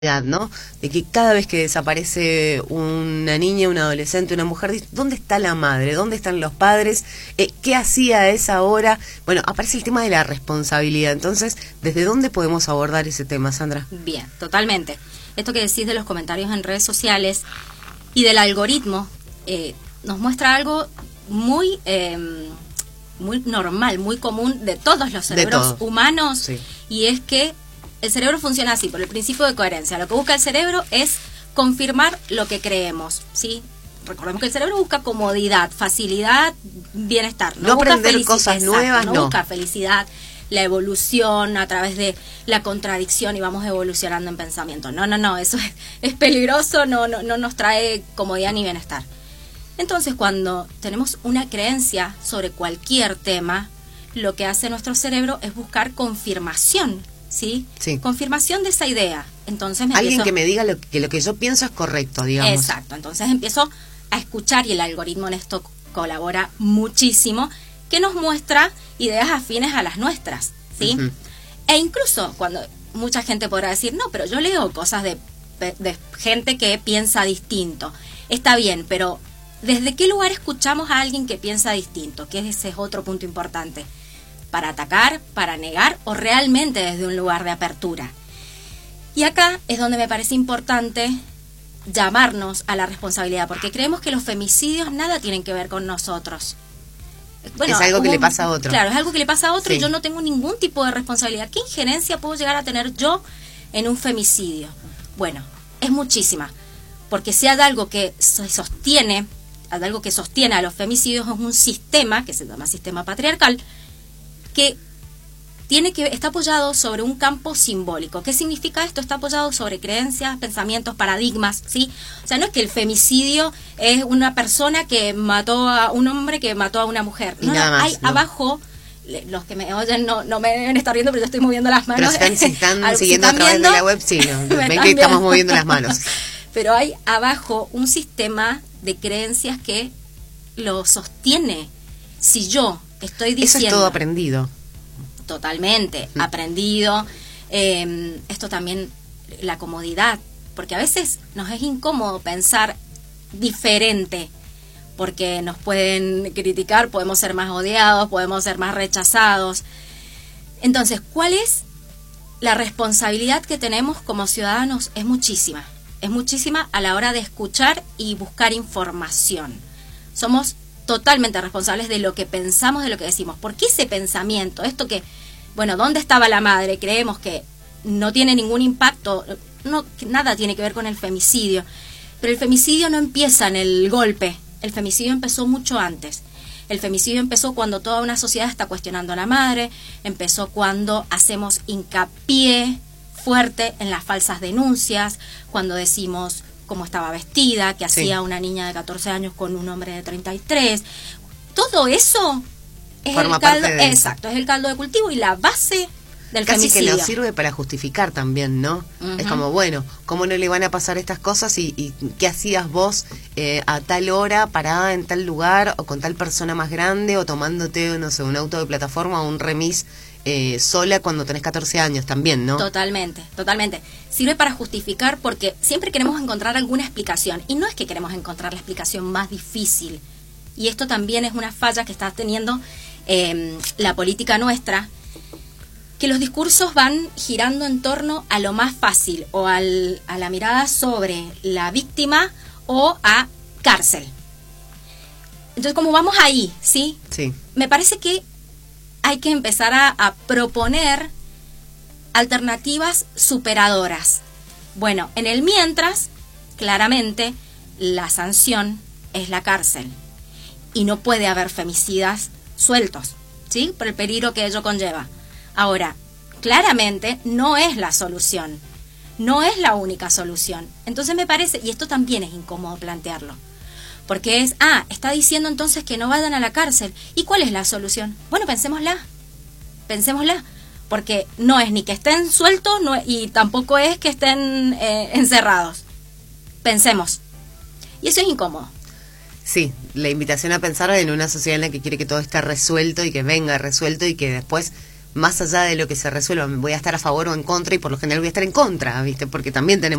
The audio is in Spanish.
¿no? De que cada vez que desaparece una niña, un adolescente, una mujer, ¿dónde está la madre? ¿Dónde están los padres? ¿Qué hacía a esa hora? Bueno, aparece el tema de la responsabilidad. Entonces, ¿desde dónde podemos abordar ese tema, Sandra? Bien, totalmente. Esto que decís de los comentarios en redes sociales y del algoritmo nos muestra algo muy normal, muy común de todos los cerebros humanos, sí. Y es que el cerebro funciona así, por el principio de coherencia. Lo que busca el cerebro es confirmar lo que creemos, ¿sí? Recordemos que el cerebro busca comodidad, facilidad, bienestar. No aprender cosas nuevas, no busca felicidad, la evolución a través de la contradicción y vamos evolucionando en pensamiento. No, eso es peligroso, no nos trae comodidad ni bienestar. Entonces, cuando tenemos una creencia sobre cualquier tema, lo que hace nuestro cerebro es buscar confirmación. ¿Sí? Sí. Confirmación de esa idea. Entonces alguien que me diga lo que yo pienso es correcto, digamos. Exacto. Entonces empiezo a escuchar y el algoritmo en esto colabora muchísimo, que nos muestra ideas afines a las nuestras, ¿sí? Uh-huh. E incluso cuando mucha gente podrá decir, no, pero yo leo cosas de gente que piensa distinto. Está bien, pero ¿desde qué lugar escuchamos a alguien que piensa distinto? Que ese es otro punto importante. ¿Para atacar, para negar o realmente desde un lugar de apertura? Y acá es donde me parece importante llamarnos a la responsabilidad, porque creemos que los femicidios nada tienen que ver con nosotros. Bueno, es algo que le pasa a otro. Claro, es algo que le pasa a otro, sí. Y yo no tengo ningún tipo de responsabilidad. ¿Qué injerencia puedo llegar a tener yo en un femicidio? Bueno, es muchísima, porque si hay algo que sostiene a los femicidios es un sistema que se llama sistema patriarcal, que está apoyado sobre un campo simbólico. ¿Qué significa esto? Está apoyado sobre creencias, pensamientos, paradigmas, ¿sí? O sea, no es que el femicidio es una persona que mató a un hombre que mató a una mujer. No, hay abajo, los que me oyen no me deben estar viendo, pero yo estoy moviendo las manos. Pero si están siguiendo a través de la web, sí, ven que estamos moviendo las manos. Pero hay abajo un sistema de creencias que lo sostiene. Si yo estoy diciendo... Eso es todo aprendido. Totalmente, aprendido. Esto también, la comodidad, porque a veces nos es incómodo pensar diferente, porque nos pueden criticar, podemos ser más odiados, podemos ser más rechazados. Entonces, ¿cuál es la responsabilidad que tenemos como ciudadanos? Es muchísima a la hora de escuchar y buscar información. Somos totalmente responsables de lo que pensamos, de lo que decimos. ¿Por qué ese pensamiento? Esto que, bueno, ¿dónde estaba la madre? Creemos que no tiene ningún impacto, nada tiene que ver con el femicidio. Pero el femicidio no empieza en el golpe. El femicidio empezó mucho antes. El femicidio empezó cuando toda una sociedad está cuestionando a la madre, empezó cuando hacemos hincapié fuerte en las falsas denuncias, cuando decimos cómo estaba vestida, que hacía una niña de 14 años con un hombre de 33. Todo eso es el caldo, exacto, es el caldo de cultivo y la base del casi femicidio. Que nos sirve para justificar también, ¿no? Uh-huh. Es como, bueno, ¿cómo no le van a pasar estas cosas y qué hacías vos a tal hora, parada en tal lugar o con tal persona más grande o tomándote, no sé, un auto de plataforma o un remis sola cuando tenés 14 años también, ¿no? Totalmente. Sirve para justificar porque siempre queremos encontrar alguna explicación y no es que queremos encontrar la explicación más difícil. Y esto también es una falla que está teniendo la política nuestra, que los discursos van girando en torno a lo más fácil o a la mirada sobre la víctima o a cárcel. Entonces, como vamos ahí, ¿sí? Sí. Me parece que hay que empezar a proponer alternativas superadoras. Bueno, en el mientras, claramente, la sanción es la cárcel. Y no puede haber femicidas sueltos, ¿sí? Por el peligro que ello conlleva. Ahora, claramente no es la solución. No es la única solución. Entonces me parece, y esto también es incómodo plantearlo, porque está diciendo entonces que no vayan a la cárcel. ¿Y cuál es la solución? Bueno, pensémosla, porque no es ni que estén sueltos y tampoco es que estén encerrados. Pensemos. Y eso es incómodo. Sí, la invitación a pensar en una sociedad en la que quiere que todo esté resuelto y que venga resuelto y que después más allá de lo que se resuelva, voy a estar a favor o en contra, y por lo general voy a estar en contra, ¿viste? Porque también tenemos